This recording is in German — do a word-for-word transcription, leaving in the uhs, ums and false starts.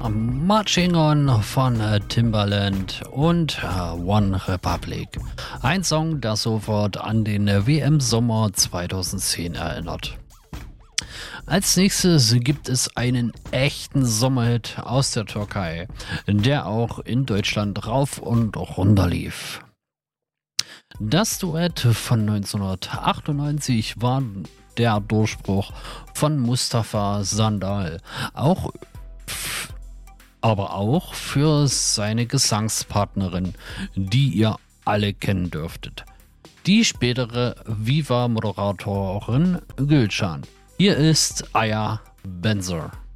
Marching On von äh, Timbaland und äh, One Republic. Ein Song, der sofort an den äh, W M-Sommer zweitausendzehn erinnert. Als nächstes gibt es einen echten Sommerhit aus der Türkei, der auch in Deutschland rauf und runter lief. Das Duett von neunzehnhundertachtundneunzig war der Durchbruch von Mustafa Sandal, auch aber auch für seine Gesangspartnerin, die ihr alle kennen dürftet, die spätere Viva-Moderatorin Gülcan. Hier ist Aya Benzer.